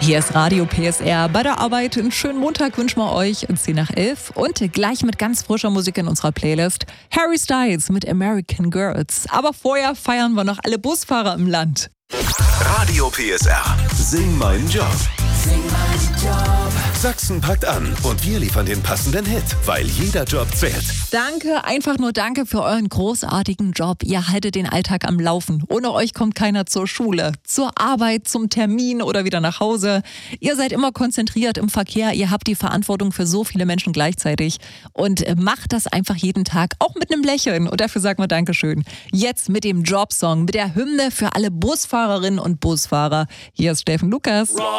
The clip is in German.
Hier ist Radio PSR. Bei der Arbeit einen schönen Montag wünschen wir euch 10:11 und gleich mit ganz frischer Musik in unserer Playlist Harry Styles mit American Girls. Aber vorher feiern wir noch alle Busfahrer im Land. Radio PSR. Sing meinen Job. Sing meinen Job. Sachsen packt an und wir liefern den passenden Hit, weil jeder Job zählt. Danke, einfach nur danke für euren großartigen Job. Ihr haltet den Alltag am Laufen. Ohne euch kommt keiner zur Schule, zur Arbeit, zum Termin oder wieder nach Hause. Ihr seid immer konzentriert im Verkehr. Ihr habt die Verantwortung für so viele Menschen gleichzeitig und macht das einfach jeden Tag, auch mit einem Lächeln. Und dafür sagen wir Dankeschön. Jetzt mit dem Jobsong, mit der Hymne für alle Busfahrerinnen und Busfahrer. Hier ist Steffen Lukas.